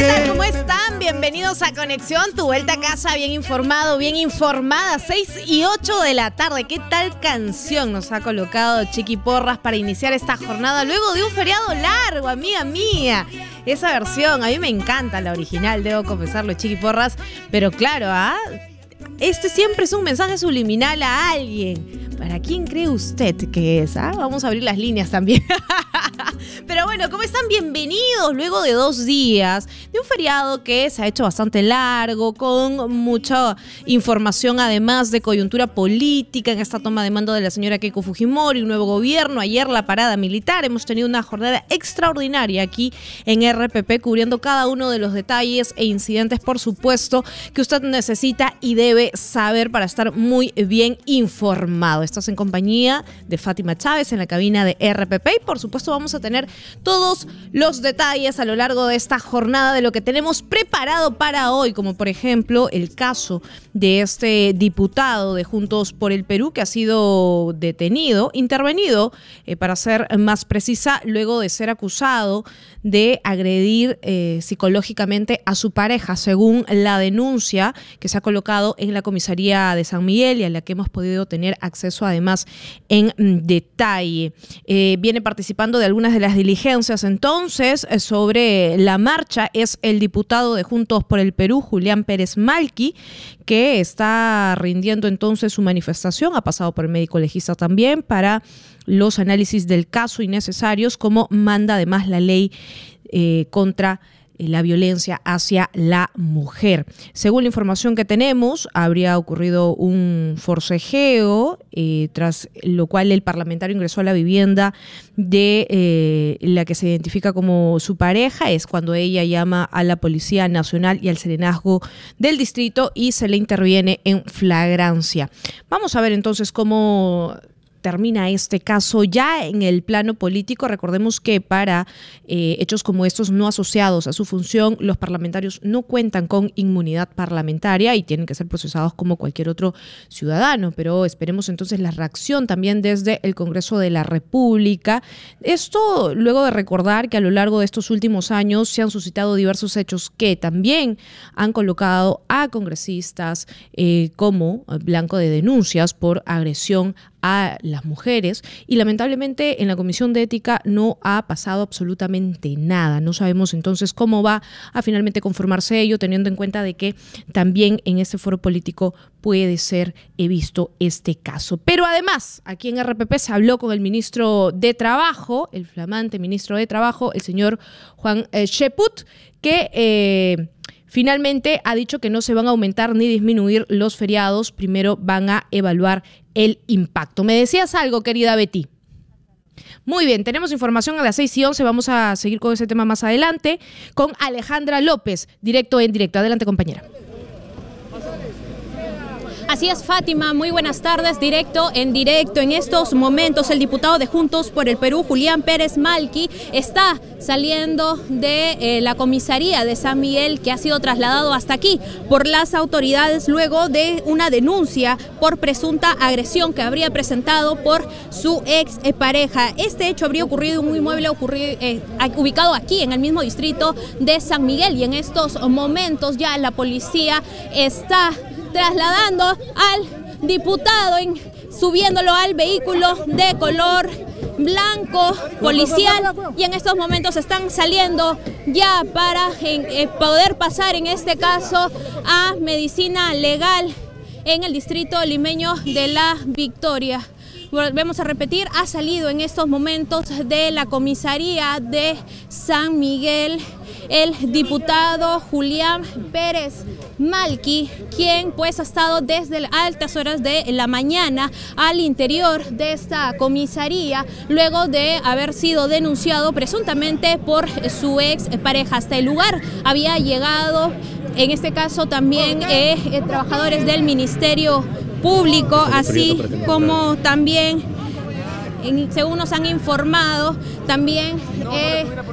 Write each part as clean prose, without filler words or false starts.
¿Qué tal? ¿Cómo están? Bienvenidos a Conexión, tu vuelta a casa bien informado, bien informada, 6 y 8 de la tarde. ¿Qué tal canción nos ha colocado Chiqui Porras para iniciar esta jornada luego de un feriado largo, amiga mía? Esa versión, a mí me encanta la original, debo confesarlo, Chiqui Porras, pero claro, este siempre es un mensaje subliminal a alguien. ¿Para quién cree usted que es? Vamos a abrir las líneas también. Pero bueno, ¿cómo están? Bienvenidos luego de 2 días de un feriado que se ha hecho bastante largo, con mucha información además de coyuntura política en esta toma de mando de la señora Keiko Fujimori, un nuevo gobierno, ayer la parada militar. Hemos tenido una jornada extraordinaria aquí en RPP, cubriendo cada uno de los detalles e incidentes, por supuesto, que usted necesita y debe saber para estar muy bien informado. Estás en compañía de Fátima Chávez en la cabina de RPP y por supuesto vamos a tener todos los detalles a lo largo de esta jornada de lo que tenemos preparado para hoy, como por ejemplo el caso de este diputado de Juntos por el Perú que ha sido intervenido, para ser más precisa, luego de ser acusado de agredir psicológicamente a su pareja, según la denuncia que se ha colocado en la comisaría de San Miguel y a la que hemos podido tener acceso además en detalle. Viene participando de algunas de las diligencias entonces sobre la marcha es el diputado de Juntos por el Perú, Julián Pérez Malqui, que está rindiendo entonces su manifestación, ha pasado por el médico legista también para los análisis del caso innecesarios, como manda además la ley contra la violencia hacia la mujer. Según la información que tenemos, habría ocurrido un forcejeo, tras lo cual el parlamentario ingresó a la vivienda de la que se identifica como su pareja. Es cuando ella llama a la Policía Nacional y al Serenazgo del distrito y se le interviene en flagrancia. Vamos a ver entonces cómo termina este caso ya en el plano político. Recordemos que para hechos como estos no asociados a su función, los parlamentarios no cuentan con inmunidad parlamentaria y tienen que ser procesados como cualquier otro ciudadano, pero esperemos entonces la reacción también desde el Congreso de la República. Esto luego de recordar que a lo largo de estos últimos años se han suscitado diversos hechos que también han colocado a congresistas como blanco de denuncias por agresión a las mujeres, y lamentablemente en la Comisión de Ética no ha pasado absolutamente nada. No sabemos entonces cómo va a finalmente conformarse ello, teniendo en cuenta de que también en este foro político puede ser visto este caso. Pero además, aquí en RPP se habló con el ministro de Trabajo, el flamante ministro de Trabajo, el señor Juan Cheput, que finalmente ha dicho que no se van a aumentar ni disminuir los feriados, primero van a evaluar el impacto. ¿Me decías algo, querida Betty? Muy bien, tenemos información a las 6 y 11, vamos a seguir con ese tema más adelante, con Alejandra López, directo en directo. Adelante, compañera. Así es, Fátima, muy buenas tardes, directo. En estos momentos el diputado de Juntos por el Perú, Julián Pérez Malqui, está saliendo de la comisaría de San Miguel, que ha sido trasladado hasta aquí por las autoridades luego de una denuncia por presunta agresión que habría presentado por su ex pareja. Este hecho habría ocurrido en un inmueble ubicado aquí en el mismo distrito de San Miguel, y en estos momentos ya la policía está trasladando al diputado, subiéndolo al vehículo de color blanco policial, y en estos momentos están saliendo ya para poder pasar en este caso a medicina legal en el distrito limeño de La Victoria. Volvemos a repetir, ha salido en estos momentos de la comisaría de San Miguel el diputado Julián Pérez Malqui, quien pues ha estado desde altas horas de la mañana al interior de esta comisaría, luego de haber sido denunciado presuntamente por su ex pareja. Hasta el lugar había llegado, en este caso también trabajadores del Ministerio Público, así como también, según nos han informado, también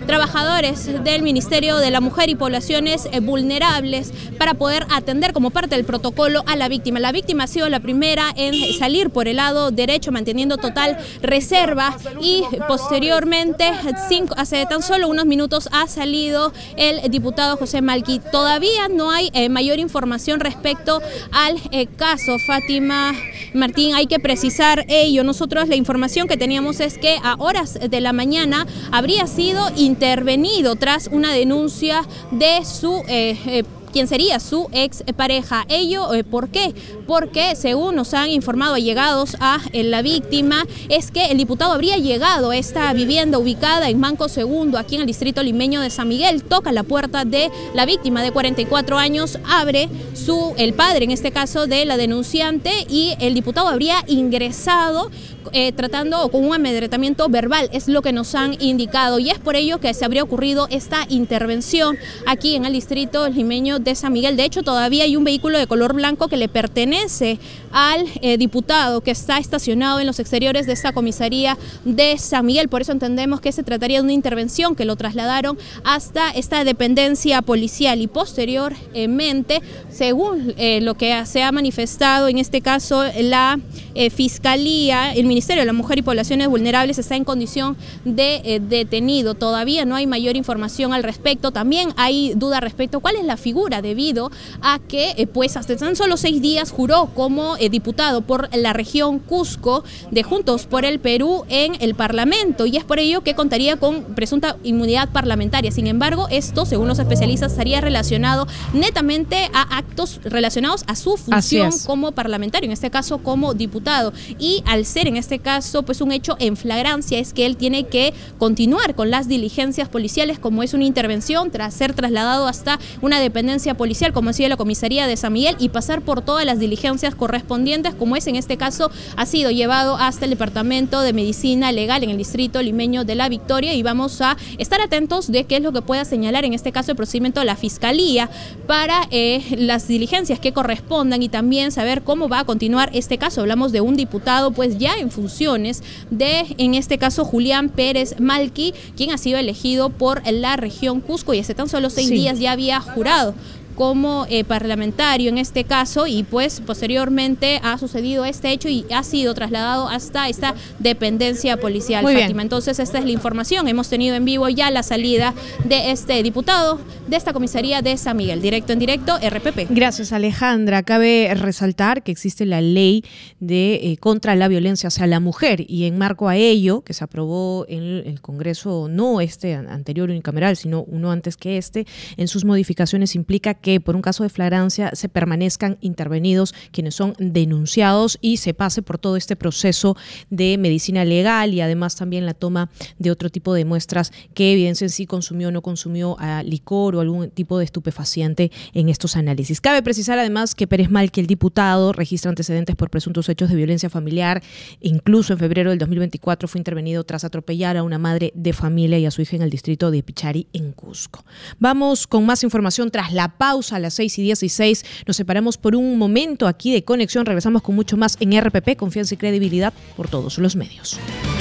trabajadores del Ministerio de la Mujer y Poblaciones Vulnerables para poder atender como parte del protocolo a la víctima. La víctima ha sido la primera en salir por el lado derecho, manteniendo total reserva, y posteriormente, hace tan solo unos minutos, ha salido el diputado José Malqui. Todavía no hay mayor información respecto al caso, Fátima Martín, hay que precisar ello. Nosotros la información que teníamos es que a horas de la mañana habría sido intervenido tras una denuncia de su quien sería su ex pareja. Ello, ¿por qué? Porque según nos han informado allegados a la víctima, es que el diputado habría llegado a esta vivienda ubicada en Manco Segundo, aquí en el distrito limeño de San Miguel, toca la puerta de la víctima de 44 años, abre el padre, en este caso, de la denunciante, y el diputado habría ingresado tratando con un amedrentamiento verbal, es lo que nos han indicado, y es por ello que se habría ocurrido esta intervención aquí en el distrito limeño de San Miguel. De hecho, todavía hay un vehículo de color blanco que le pertenece al diputado, que está estacionado en los exteriores de esta comisaría de San Miguel. Por eso entendemos que se trataría de una intervención que lo trasladaron hasta esta dependencia policial, y posteriormente, según lo que se ha manifestado, en este caso la Fiscalía, el Ministerio de la Mujer y Poblaciones Vulnerables está en condición de detenido. Todavía no hay mayor información al respecto. También hay duda respecto a cuál es la figura, debido a que pues hasta tan solo 6 días juró como diputado por la región Cusco de Juntos por el Perú en el Parlamento, y es por ello que contaría con presunta inmunidad parlamentaria. Sin embargo, esto, según los especialistas, estaría relacionado netamente a actos relacionados a su función como parlamentario, en este caso como diputado, y al ser en este caso pues un hecho en flagrancia, es que él tiene que continuar con las diligencias policiales, como es una intervención tras ser trasladado hasta una dependencia policial, como ha sido la comisaría de San Miguel, y pasar por todas las diligencias correspondientes, como es en este caso, ha sido llevado hasta el Departamento de Medicina Legal en el distrito limeño de La Victoria, y vamos a estar atentos de qué es lo que pueda señalar en este caso el procedimiento de la Fiscalía para las diligencias que correspondan, y también saber cómo va a continuar este caso. Hablamos de un diputado pues ya en funciones de, en este caso, Julián Pérez Malqui, quien ha sido elegido por la región Cusco, y hace tan solo 6 días ya había jurado como parlamentario en este caso, y pues posteriormente ha sucedido este hecho y ha sido trasladado hasta esta dependencia policial. Muy Fátima. bien. Entonces esta es la información. Hemos tenido en vivo ya la salida de este diputado de esta comisaría de San Miguel. Directo en directo, RPP. Gracias, Alejandra. Cabe resaltar que existe la ley de contra la violencia hacia la mujer, y en marco a ello, que se aprobó en el Congreso, no este anterior unicameral, sino uno antes que este, en sus modificaciones implica que por un caso de flagrancia se permanezcan intervenidos quienes son denunciados y se pase por todo este proceso de medicina legal, y además también la toma de otro tipo de muestras que evidencien si consumió o no consumió licor o algún tipo de estupefaciente en estos análisis. Cabe precisar además que Pérez Malqui, el diputado, registra antecedentes por presuntos hechos de violencia familiar. Incluso en febrero del 2024 fue intervenido tras atropellar a una madre de familia y a su hija en el distrito de Pichari, en Cusco. Vamos con más información tras la pausa. A las 6:16 nos separamos por un momento aquí de Conexión. Regresamos con mucho más en RPP, confianza y credibilidad por todos los medios.